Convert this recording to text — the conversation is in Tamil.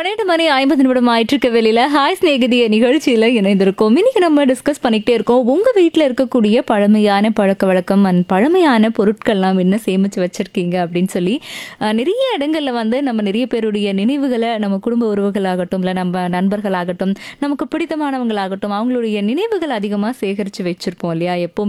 12:50 ஆயிட்டிருக்க வெளியில ஹாய் ஸ்நேகிதிய நிகழ்ச்சியில இணைந்திருக்கோம். இன்னைக்கு நம்ம டிஸ்கஸ் பண்ணிக்கிட்டே இருக்கோம். உங்க வீட்ல இருக்கக்கூடிய பழமையான பழக்கவழக்கம் அண்ட் பழமையான பொருட்கள்லாம் என்ன சேமிச்சு வச்சிருக்கீங்க அப்படின்னு சொல்லி நிறைய இடங்கள்ல வந்து நம்ம நிறைய பேருடைய நினைவுகளை நம்ம குடும்ப உறவுகளாகட்டும் இல்லை நம்ம நண்பர்களாகட்டும் நமக்கு பிடித்தமானவங்களாகட்டும் அவங்களுடைய நினைவுகள் அதிகமாக சேகரித்து வச்சிருப்போம் இல்லையா? எப்போவுமே